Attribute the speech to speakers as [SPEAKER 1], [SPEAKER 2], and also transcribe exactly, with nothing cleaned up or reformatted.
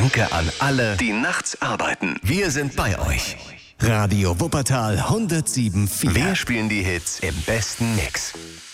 [SPEAKER 1] Danke an alle, die nachts arbeiten. Wir sind bei euch. Radio Wuppertal hundertsieben Komma vier. Wir spielen die Hits im besten Mix.